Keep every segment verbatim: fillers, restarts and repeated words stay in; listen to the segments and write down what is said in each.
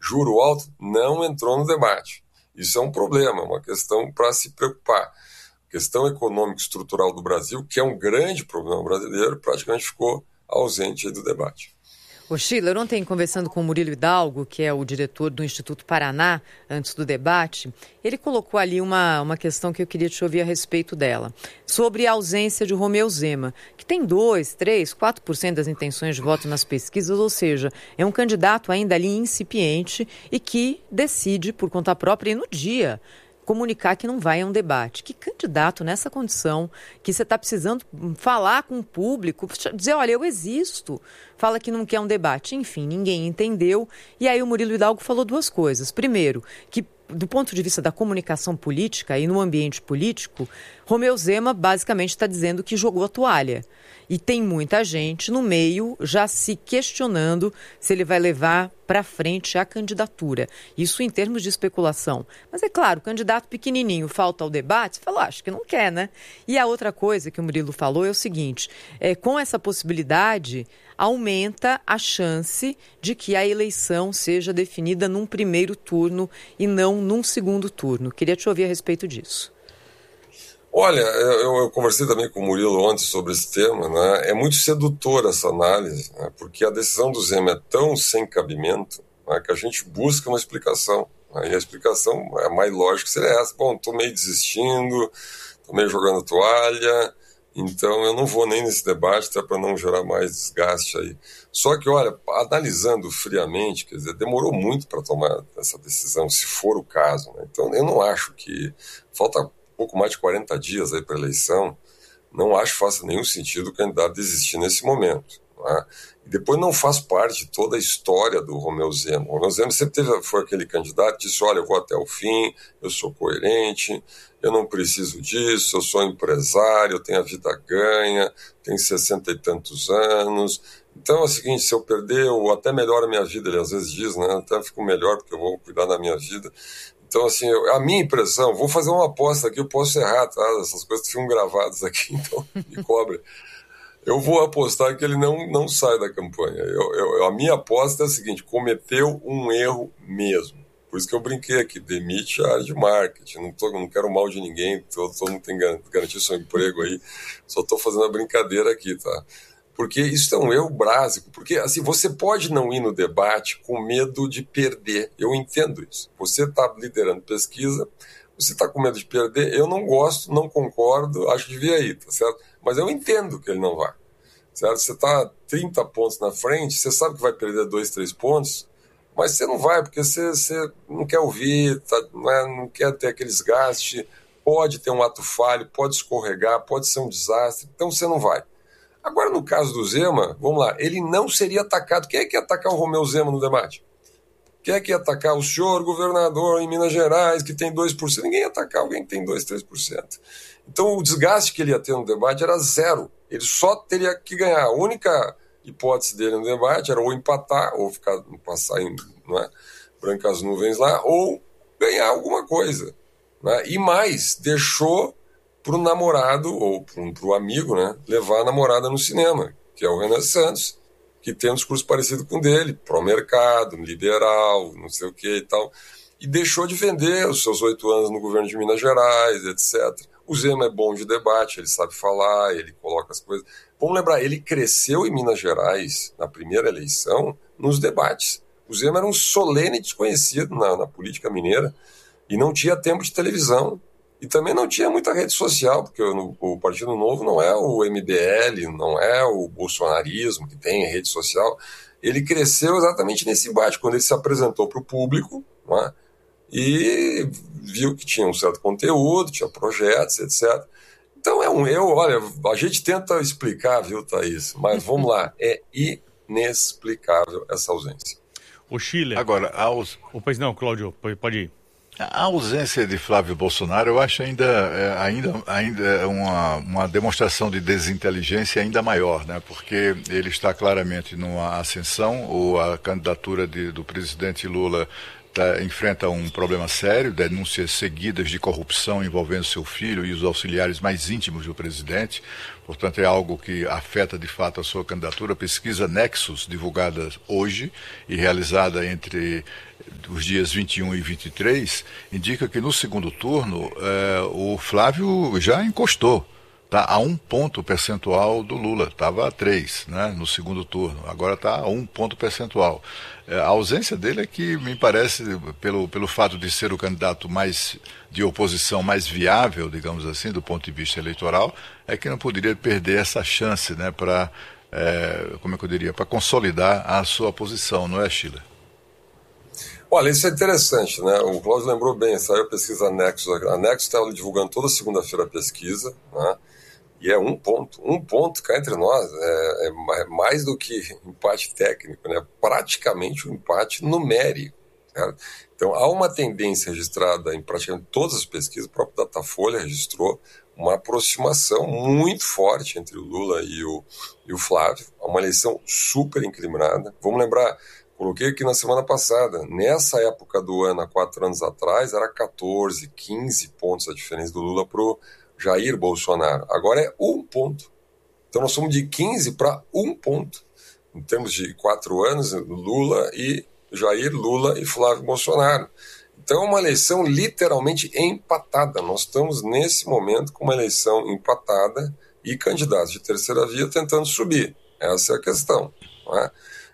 juro alto, não entrou no debate. Isso é um problema, uma questão para se preocupar. A questão econômica e estrutural do Brasil, que é um grande problema brasileiro, praticamente ficou ausente aí do debate. Ô Schiller, ontem conversando com o Murilo Hidalgo, que é o diretor do Instituto Paraná, antes do debate, ele colocou ali uma, uma questão que eu queria te ouvir a respeito dela, sobre a ausência de Romeu Zema, que tem dois, três, quatro por cento das intenções de voto nas pesquisas, ou seja, é um candidato ainda ali incipiente e que decide por conta própria e no dia comunicar que não vai a um debate. Que candidato nessa condição, que você está precisando falar com o público, dizer, olha, eu existo, fala que não quer um debate. Enfim, ninguém entendeu. E aí o Murilo Hidalgo falou duas coisas. Primeiro, que do ponto de vista da comunicação política e no ambiente político, Romeu Zema basicamente está dizendo que jogou a toalha. E tem muita gente no meio já se questionando se ele vai levar para frente a candidatura. Isso em termos de especulação. Mas é claro, o candidato pequenininho falta ao debate, você falou, acho que não quer, né? E a outra coisa que o Murilo falou é o seguinte, é, com essa possibilidade, aumenta a chance de que a eleição seja definida num primeiro turno e não num segundo turno. Queria te ouvir a respeito disso. Olha, eu, eu conversei também com o Murilo ontem sobre esse tema, né? É muito sedutora essa análise, né? Porque a decisão do Zema é tão sem cabimento, né, que a gente busca uma explicação, né? E a explicação é mais lógica seria essa. Bom, estou meio desistindo, estou meio jogando toalha, então eu não vou nem nesse debate, até para não gerar mais desgaste aí. Só que, olha, analisando friamente, quer dizer, demorou muito para tomar essa decisão, se for o caso, né? Então eu não acho que... Falta pouco mais de quarenta dias aí para a eleição, não acho que faça nenhum sentido o candidato desistir nesse momento. Né? E depois não faz parte de toda a história do Romeu Zema. O Romeu Zema sempre teve, foi aquele candidato que disse, olha, eu vou até o fim, eu sou coerente, eu não preciso disso, eu sou empresário, eu tenho a vida ganha, tenho sessenta e tantos anos. Então é o seguinte, se eu perder, eu até melhoro a minha vida, ele às vezes diz, né? Até fico melhor porque eu vou cuidar da minha vida. Então, assim, eu, a minha impressão, vou fazer uma aposta aqui, eu posso errar, tá? Essas coisas ficam gravadas aqui, então me cobre. Eu vou apostar que ele não, não sai da campanha. Eu, eu, a minha aposta é a seguinte, cometeu um erro mesmo. Por isso que eu brinquei aqui, demite a área de marketing, não, tô, não quero mal de ninguém, todo, todo mundo tem garantido seu emprego aí, só estou fazendo a brincadeira aqui, tá? Porque isso é um erro básico, porque assim, você pode não ir no debate com medo de perder, eu entendo isso. Você está liderando pesquisa, você está com medo de perder, eu não gosto, não concordo, acho que devia ir, tá certo? Mas eu entendo que ele não vai, certo? Você está trinta pontos na frente, você sabe que vai perder dois, três pontos, mas você não vai, porque você, você não quer ouvir, tá, não, é, não quer ter aquele desgaste, pode ter um ato falho, pode escorregar, pode ser um desastre, então você não vai. Agora, no caso do Zema, vamos lá, ele não seria atacado. Quem é que ia atacar o Romeu Zema no debate? Quem é que ia atacar o senhor governador em Minas Gerais, que tem dois por cento? Ninguém ia atacar alguém que tem dois, três por cento. Então, o desgaste que ele ia ter no debate era zero. Ele só teria que ganhar. A única hipótese dele no debate era ou empatar, ou ficar, passar em, não é, brancas nuvens lá, ou ganhar alguma coisa. Né? E mais, deixou para o namorado, ou para o amigo, né, levar a namorada no cinema, que é o Renan Santos, que tem um discurso parecido com o dele, pró-mercado, liberal, não sei o que e tal, e deixou de vender os seus oito anos no governo de Minas Gerais, etcétera. O Zema é bom de debate, ele sabe falar, ele coloca as coisas. Vamos lembrar, ele cresceu em Minas Gerais, na primeira eleição, nos debates. O Zema era um solene desconhecido na, na política mineira, e não tinha tempo de televisão. E também não tinha muita rede social, porque o, o Partido Novo não é o M B L, não é o bolsonarismo que tem rede social. Ele cresceu exatamente nesse embate, quando ele se apresentou para o público, não é? E viu que tinha um certo conteúdo, tinha projetos, etcétera. Então é um eu, olha, a gente tenta explicar, viu, Thaís? Mas vamos lá, é inexplicável essa ausência. O Schiller. Agora, aos... Oh, pois não, Cláudio, pode ir. A ausência de Flávio Bolsonaro, eu acho ainda, é, ainda, ainda é uma, uma demonstração de desinteligência ainda maior, né? Porque ele está claramente numa ascensão, ou a candidatura de, do presidente Lula tá, enfrenta um problema sério, denúncias seguidas de corrupção envolvendo seu filho e os auxiliares mais íntimos do presidente. Portanto, é algo que afeta de fato a sua candidatura. A pesquisa Nexus, divulgada hoje e realizada entre os dias vinte e um e vinte e três, indica que no segundo turno eh, o Flávio já encostou. Está a um ponto percentual do Lula, estava a três, né, no segundo turno, agora está a um ponto percentual. É, a ausência dele é que me parece, pelo, pelo fato de ser o candidato mais de oposição mais viável, digamos assim, do ponto de vista eleitoral, é que não poderia perder essa chance, né, para, é, como é que eu diria, para consolidar a sua posição, não é, Sheila? Olha, isso é interessante, né? O Cláudio lembrou bem, saiu a pesquisa Nexus, a Nexus está divulgando toda segunda-feira a pesquisa, né? E é um ponto, um ponto cá entre nós, é, é mais do que empate técnico, né? Praticamente um empate numérico. Certo? Então há uma tendência registrada em praticamente todas as pesquisas, o próprio Datafolha registrou uma aproximação muito forte entre o Lula e o, e o Flávio, uma eleição super incriminada. Vamos lembrar, coloquei aqui na semana passada, nessa época do ano, há quatro anos atrás, era catorze, quinze pontos a diferença do Lula para o Jair Bolsonaro. Agora é um ponto. Então nós somos de quinze para um ponto. Em termos de quatro anos, Lula e Jair, Lula e Flávio Bolsonaro. Então é uma eleição literalmente empatada. Nós estamos nesse momento com uma eleição empatada e candidatos de terceira via tentando subir. Essa é a questão. Não é?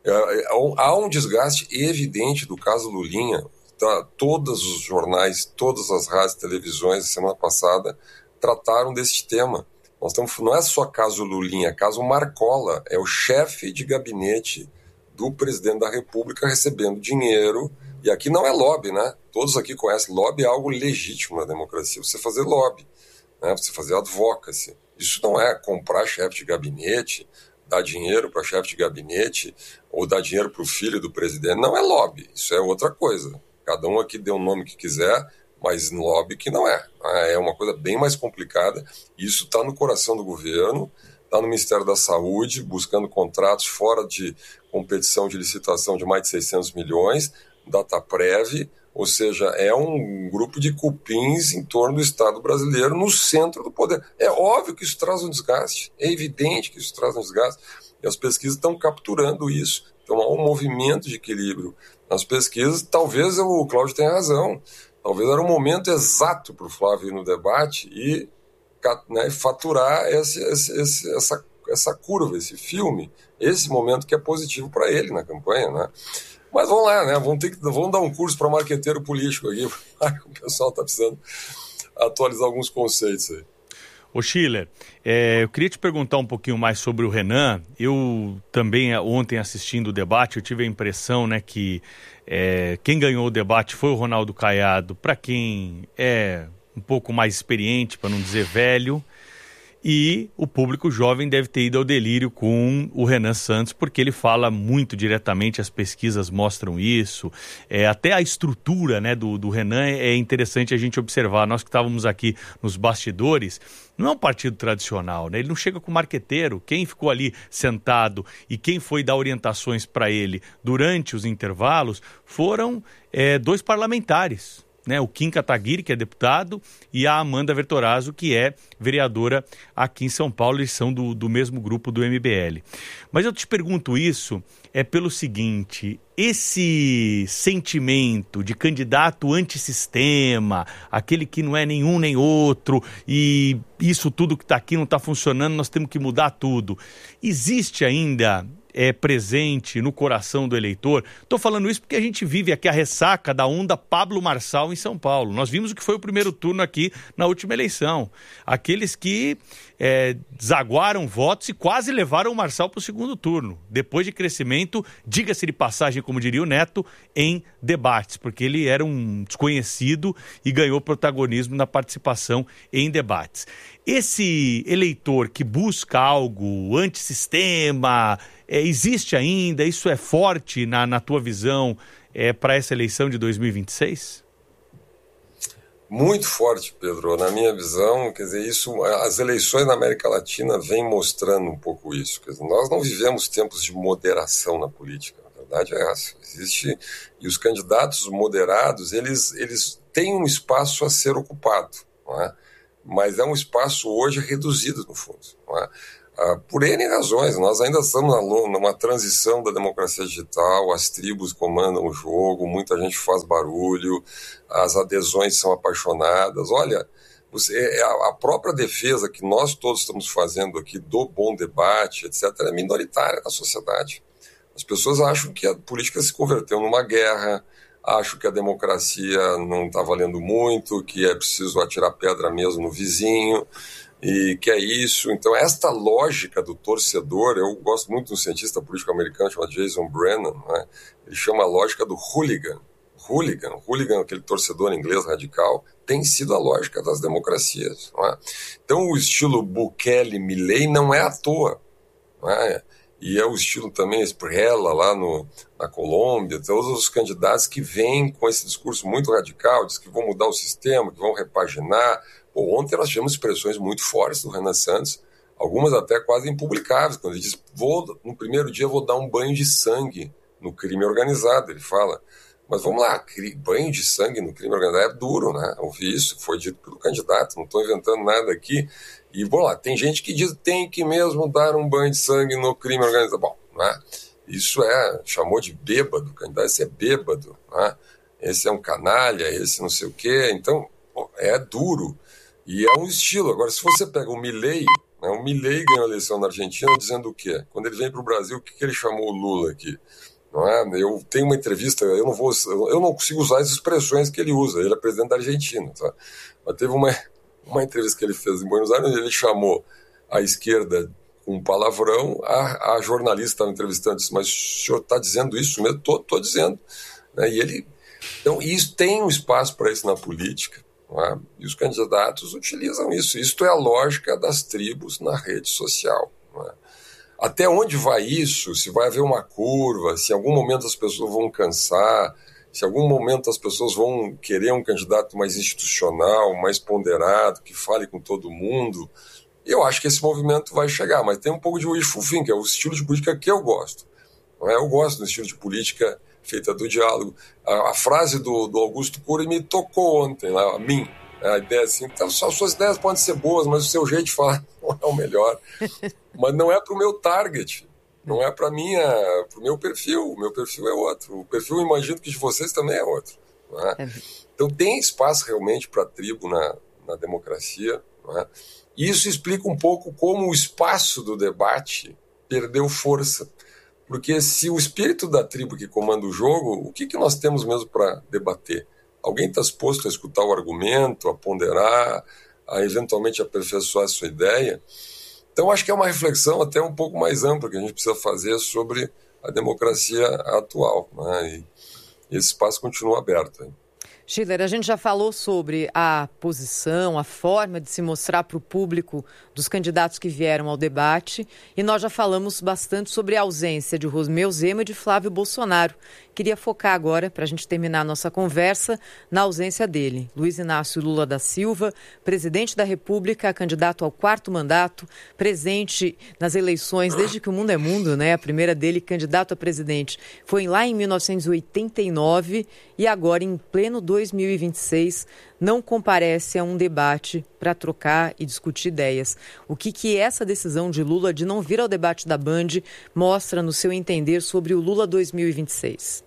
Há um desgaste evidente do caso Lulinha. Tá, todos os jornais, todas as rádios e televisões, semana passada, trataram desse tema. Nós estamos, não é só caso Lulinha, é caso Marcola, é o chefe de gabinete do presidente da República recebendo dinheiro, e aqui não é lobby, né? Todos aqui conhecem, lobby é algo legítimo na democracia, você fazer lobby, né? Você fazer advocacy. Isso não é comprar chefe de gabinete, dar dinheiro para chefe de gabinete, ou dar dinheiro para o filho do presidente, não é lobby, isso é outra coisa. Cada um aqui dê o nome que quiser, mas lobby que não é. É uma coisa bem mais complicada. Isso está no coração do governo, está no Ministério da Saúde, buscando contratos fora de competição de licitação de mais de seiscentos milhões, Dataprev, ou seja, é um grupo de cupins em torno do Estado brasileiro no centro do poder. É óbvio que isso traz um desgaste, é evidente que isso traz um desgaste, e as pesquisas estão capturando isso. Então há um movimento de equilíbrio nas pesquisas. Talvez o Cláudio tenha razão. Talvez era o momento exato para o Flávio ir no debate e, né, faturar esse, esse, esse, essa, essa curva, esse filme, esse momento que é positivo para ele na campanha, né? Mas vamos lá, né? Vamos, ter que, vamos dar um curso para marqueteiro político aqui, o pessoal está precisando atualizar alguns conceitos aí. Ô Schiller, é, eu queria te perguntar um pouquinho mais sobre o Renan. Eu também, ontem assistindo o debate, eu tive a impressão, né, que é, quem ganhou o debate foi o Ronaldo Caiado, para quem é um pouco mais experiente, para não dizer velho, e o público jovem deve ter ido ao delírio com o Renan Santos, porque ele fala muito diretamente, as pesquisas mostram isso, é, até a estrutura, né, do, do Renan é interessante a gente observar. Nós que estávamos aqui nos bastidores, não é um partido tradicional, né? Ele não chega com marqueteiro. Quem ficou ali sentado e quem foi dar orientações para ele durante os intervalos foram é, dois parlamentares, né? O Kim Kataguiri, que é deputado, e a Amanda Vertorazzo, que é vereadora aqui em São Paulo. Eles são do, do mesmo grupo do M B L. Mas eu te pergunto isso é pelo seguinte: esse sentimento de candidato antissistema, aquele que não é nenhum nem outro, e isso tudo que está aqui não está funcionando, nós temos que mudar tudo, existe ainda é presente no coração do eleitor? Estou falando isso porque a gente vive aqui a ressaca da onda Pablo Marçal em São Paulo. Nós vimos o que foi o primeiro turno aqui na última eleição. Aqueles que é, desaguaram votos e quase levaram o Marçal para o segundo turno. Depois de crescimento, diga-se de passagem, como diria o Neto, em debates, porque ele era um desconhecido e ganhou protagonismo na participação em debates. Esse eleitor que busca algo antissistema, é, existe ainda? Isso é forte na, na tua visão é, para essa eleição de dois mil e vinte e seis? Muito forte, Pedro. Na minha visão, quer dizer, isso, as eleições na América Latina vêm mostrando um pouco isso. Quer dizer, nós não vivemos tempos de moderação na política, na verdade é essa. Existe, e os candidatos moderados, eles, eles têm um espaço a ser ocupado, não é? Mas é um espaço hoje reduzido, no fundo, não é? Ah, por N razões. Nós ainda estamos numa transição da democracia digital, as tribos comandam o jogo, muita gente faz barulho, as adesões são apaixonadas. Olha, você, a própria defesa que nós todos estamos fazendo aqui do bom debate, etcétera, é minoritária na sociedade. As pessoas acham que a política se converteu numa guerra, acham que a democracia não está valendo muito, que é preciso atirar pedra mesmo no vizinho, e que é isso. Então, esta lógica do torcedor, eu gosto muito de um cientista político americano chamado Jason Brennan, né? Ele chama a lógica do hooligan. Hooligan, hooligan, aquele torcedor inglês radical, tem sido a lógica das democracias. Não é? Então, o estilo Bukele-Milei não é à toa. Não é? E é o estilo também Esprella lá no, na Colômbia, todos os candidatos que vêm com esse discurso muito radical, diz que vão mudar o sistema, que vão repaginar. Pô, ontem nós tivemos expressões muito fortes do Renan Santos, algumas até quase impublicáveis, quando ele diz, vou, no primeiro dia vou dar um banho de sangue no crime organizado, ele fala. Mas vamos lá, banho de sangue no crime organizado é duro, né? Ouvi isso, foi dito pelo candidato, não estou inventando nada aqui. E, vamos lá, tem gente que diz que tem que mesmo dar um banho de sangue no crime organizado. Bom, né? Isso é, chamou de bêbado, o candidato, esse é bêbado, né? Esse é um canalha, esse não sei o quê. Então, bom, é duro. E é um estilo. Agora, se você pega o Milei, né, o Milei ganhou a eleição na Argentina dizendo o quê? Quando ele vem para o Brasil, o que, que ele chamou o Lula aqui? Não é? Eu tenho uma entrevista, eu não, vou, eu não consigo usar as expressões que ele usa, ele é presidente da Argentina. Tá? Mas teve uma, uma entrevista que ele fez em Buenos Aires, onde ele chamou a esquerda com um palavrão, a, a jornalista que estava entrevistando disse, mas o senhor está dizendo isso mesmo? Estou dizendo. Né? E ele, então, isso tem um espaço para isso na política. É? E os candidatos utilizam isso. Isto é a lógica das tribos na rede social. É? Até onde vai isso? Se vai haver uma curva, se em algum momento as pessoas vão cansar, se em algum momento as pessoas vão querer um candidato mais institucional, mais ponderado, que fale com todo mundo, eu acho que esse movimento vai chegar. Mas tem um pouco de wishful thinking, que é o estilo de política que eu gosto. Não é? Eu gosto do estilo de política feita do diálogo. A, a frase do, do Augusto Cury me tocou ontem, lá, a mim. A ideia assim, então, as suas ideias podem ser boas, mas o seu jeito de falar não é o melhor. Mas não é para o meu target, não é para o meu perfil. O meu perfil é outro. O perfil, eu imagino que de vocês também é outro. Não é? Então tem espaço realmente para a tribo na, na democracia. Não é? E isso explica um pouco como o espaço do debate perdeu força. Porque se o espírito da tribo que comanda o jogo, o que, que nós temos mesmo para debater? Alguém está disposto a escutar o argumento, a ponderar, a eventualmente aperfeiçoar a sua ideia? Então acho que é uma reflexão até um pouco mais ampla que a gente precisa fazer sobre a democracia atual. Né? E esse espaço continua aberto. Hein? Schiller, a gente já falou sobre a posição, a forma de se mostrar para o público dos candidatos que vieram ao debate e nós já falamos bastante sobre a ausência de Romeu Zema e de Flávio Bolsonaro. Queria focar agora, para a gente terminar a nossa conversa, na ausência dele. Luiz Inácio Lula da Silva, presidente da República, candidato ao quarto mandato, presente nas eleições desde que o mundo é mundo, né? A primeira dele, candidato a presidente, foi lá em mil novecentos e oitenta e nove e agora, em pleno dois mil e vinte e seis, não comparece a um debate para trocar e discutir ideias. O que, que essa decisão de Lula de não vir ao debate da Band mostra no seu entender sobre o Lula dois mil e vinte e seis?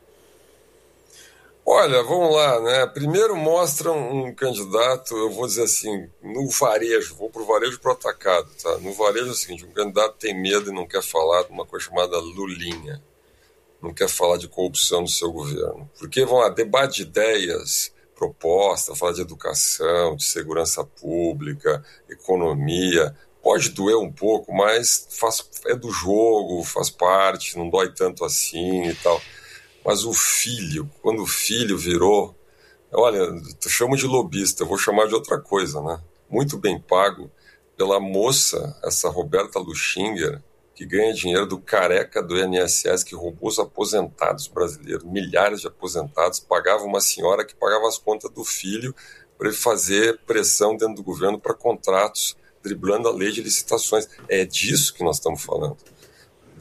Olha, vamos lá, né? Primeiro mostra um candidato, eu vou dizer assim, no varejo, vou para o varejo para o atacado, tá? No varejo é o seguinte, um candidato tem medo e não quer falar de uma coisa chamada lulinha, não quer falar de corrupção no seu governo. Porque, vamos lá, debate de ideias, proposta, falar de educação, de segurança pública, economia, pode doer um pouco, mas faz, é do jogo, faz parte, não dói tanto assim e tal. Mas o filho, quando o filho virou, olha, eu chamo de lobista, eu vou chamar de outra coisa, né? Muito bem pago pela moça, essa Roberta Luchinger, que ganha dinheiro do careca do I N S S, que roubou os aposentados brasileiros, milhares de aposentados, pagava uma senhora que pagava as contas do filho para ele fazer pressão dentro do governo para contratos, driblando a lei de licitações. É disso que nós estamos falando.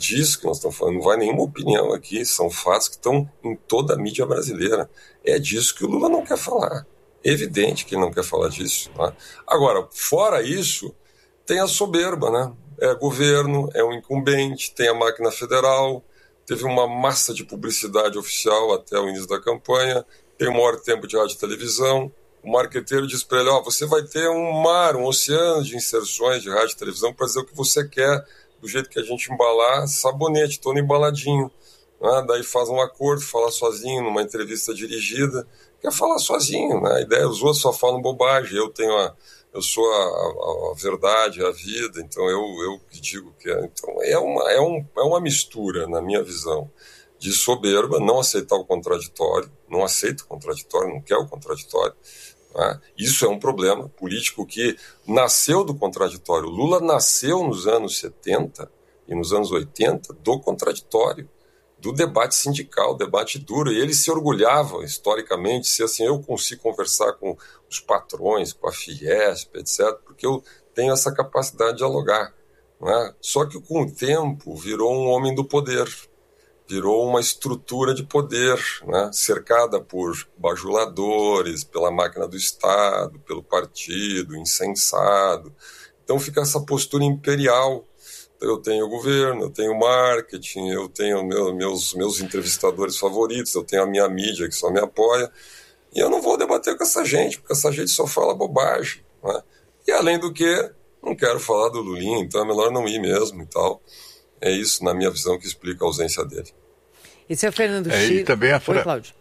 disso que nós estamos falando, não vai nenhuma opinião aqui, são fatos que estão em toda a mídia brasileira. É disso que o Lula não quer falar. É evidente que ele não quer falar disso. Né? Agora, fora isso, tem a soberba, né? É governo, é um incumbente, tem a máquina federal, teve uma massa de publicidade oficial até o início da campanha, tem o maior tempo de rádio e televisão. O marqueteiro diz para ele, ó, você vai ter um mar, um oceano de inserções de rádio e televisão para dizer o que você quer, do jeito que a gente embalar, sabonete, todo embaladinho. Né? Daí faz um acordo, fala sozinho numa entrevista dirigida, quer falar sozinho, né? A ideia, os outros só falam bobagem, eu tenho a, eu sou a, a, a verdade, a vida, então eu, eu digo que é. Então é uma, é, um, é uma mistura, na minha visão, de soberba, não aceitar o contraditório, não aceita o contraditório, não quer o contraditório. Né? Isso é um problema político que nasceu do contraditório. Lula nasceu nos anos setenta e nos anos oitenta do contraditório, do debate sindical, debate duro, e ele se orgulhava historicamente de ser assim, eu consigo conversar com os patrões, com a Fiesp, etcétera, porque eu tenho essa capacidade de dialogar. Né? Só que com o tempo virou um homem do poder, virou uma estrutura de poder, né? Cercada por bajuladores, pela máquina do Estado, pelo partido, insensado. Então fica essa postura imperial. Eu tenho o governo, eu tenho o marketing, eu tenho meu, meus, meus entrevistadores favoritos, eu tenho a minha mídia que só me apoia, e eu não vou debater com essa gente, porque essa gente só fala bobagem. Né? E além do que, não quero falar do Lulinha, então é melhor não ir mesmo e tal. É isso, na minha visão, que explica a ausência dele. E seu Fernando é, Schiller... E também a, fra... Oi, Cláudio.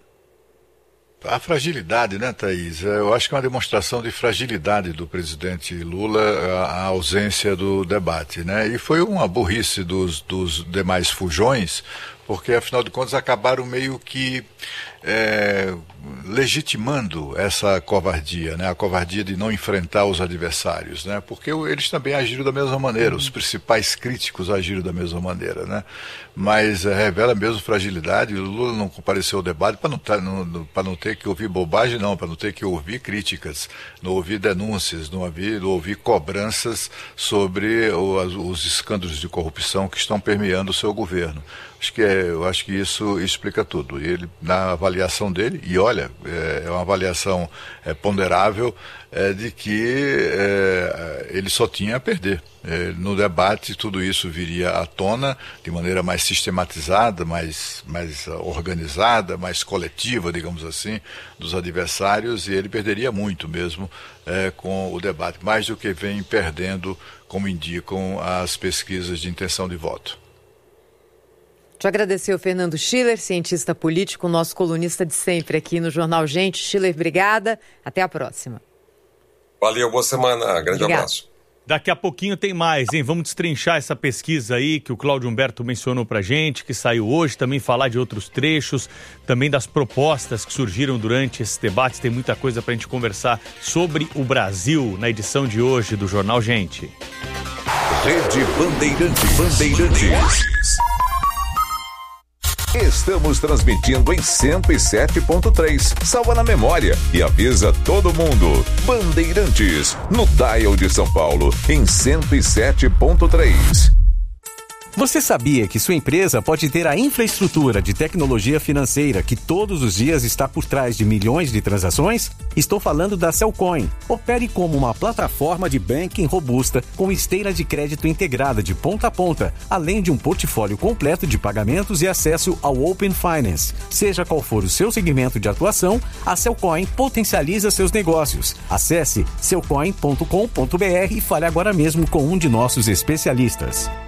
a fragilidade, né, Thaís? Eu acho que é uma demonstração de fragilidade do presidente Lula a ausência do debate, né? E foi uma burrice dos, dos demais fujões, porque, afinal de contas, acabaram meio que é, legitimando essa covardia, né? A covardia de não enfrentar os adversários, né? Porque eles também agiram da mesma maneira, os principais críticos agiram da mesma maneira, né? Mas é, revela mesmo fragilidade. O Lula não compareceu ao debate para não, não, para não ter que ouvir bobagem, não, para não ter que ouvir críticas, não ouvir denúncias, não ouvir, não ouvir cobranças sobre o, os escândalos de corrupção que estão permeando o seu governo. Acho que é, eu acho que isso explica tudo. Ele, na avaliação dele, e olha, é, é uma avaliação é, ponderável, é, de que é, ele só tinha a perder. É, no debate, tudo isso viria à tona de maneira mais sistematizada, mais, mais organizada, mais coletiva, digamos assim, dos adversários, e ele perderia muito mesmo é, com o debate, mais do que vem perdendo, como indicam as pesquisas de intenção de voto. Te agradecer ao Fernando Schiller, cientista político, nosso colunista de sempre aqui no Jornal Gente. Schiller, obrigada. Até a próxima. Valeu, boa semana. Grande Obrigada. Abraço. Daqui a pouquinho tem mais, hein? Vamos destrinchar essa pesquisa aí que o Cláudio Humberto mencionou pra gente, que saiu hoje, também falar de outros trechos, também das propostas que surgiram durante esses debates. Tem muita coisa pra gente conversar sobre o Brasil na edição de hoje do Jornal Gente. Rede Bandeirantes. Bandeirantes. Estamos transmitindo em cento e sete ponto três. Salva na memória e avisa todo mundo. Bandeirantes, no dial de São Paulo, em cento e sete ponto três. Você sabia que sua empresa pode ter a infraestrutura de tecnologia financeira que todos os dias está por trás de milhões de transações? Estou falando da Cellcoin. Opere como uma plataforma de banking robusta com esteira de crédito integrada de ponta a ponta, além de um portfólio completo de pagamentos e acesso ao Open Finance. Seja qual for o seu segmento de atuação, a Cellcoin potencializa seus negócios. Acesse cellcoin ponto com ponto br e fale agora mesmo com um de nossos especialistas.